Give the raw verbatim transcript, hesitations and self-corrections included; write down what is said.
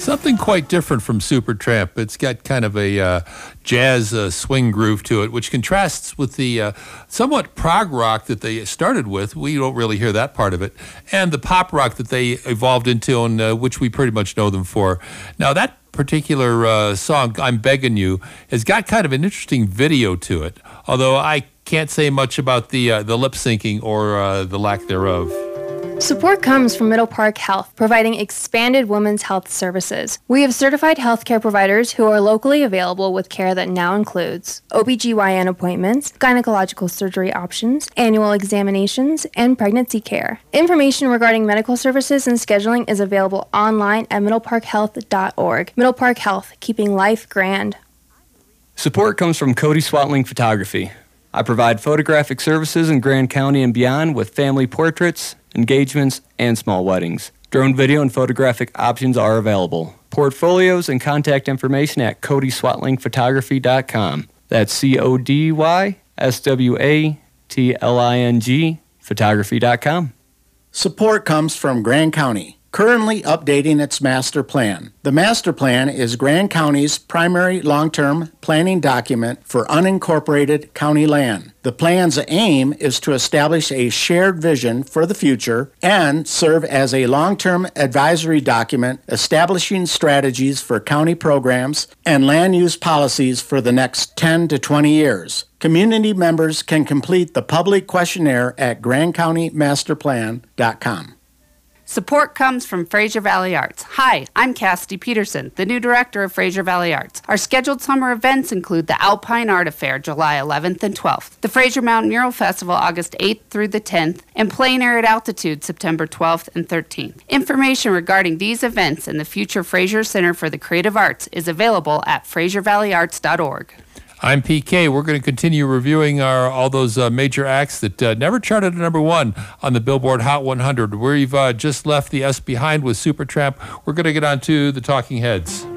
Something quite different from Supertramp. It's got kind of a uh, jazz uh, swing groove to it, which contrasts with the uh, somewhat prog rock that they started with. We don't really hear that part of it. And the pop rock that they evolved into, and uh, which we pretty much know them for. Now, that particular uh, song, I'm Begging You, has got kind of an interesting video to it, although I can't say much about the, uh, the lip syncing or uh, the lack thereof. Support comes from Middle Park Health, providing expanded women's health services. We have certified healthcare providers who are locally available with care that now includes O B G Y N appointments, gynecological surgery options, annual examinations, and pregnancy care. Information regarding medical services and scheduling is available online at middle park health dot org. Middle Park Health, keeping life grand. Support comes from Cody Swatling Photography. I provide photographic services in Grand County and beyond with family portraits, engagements, and small weddings. Drone video and photographic options are available. Portfolios and contact information at cody swatling photography dot com. That's C O D Y S W A T L I N G photography dot com. Support comes from Grand County, currently updating its master plan. The master plan is Grand County's primary long-term planning document for unincorporated county land. The plan's aim is to establish a shared vision for the future and serve as a long-term advisory document establishing strategies for county programs and land use policies for the next ten to twenty years. Community members can complete the public questionnaire at grand county master plan dot com. Support comes from Fraser Valley Arts. Hi, I'm Cassidy Peterson, the new director of Fraser Valley Arts. Our scheduled summer events include the Alpine Art Affair, July eleventh and twelfth, the Fraser Mountain Mural Festival, August eighth through the tenth, and Plein Air at Altitude, September twelfth and thirteenth. Information regarding these events and the future Fraser Center for the Creative Arts is available at fraser valley arts dot org. I'm P K. We're going to continue reviewing our all those uh, major acts that uh, never charted at number one on the Billboard Hot one hundred. We've uh, just left the S behind with Supertramp. We're going to get on to the Talking Heads.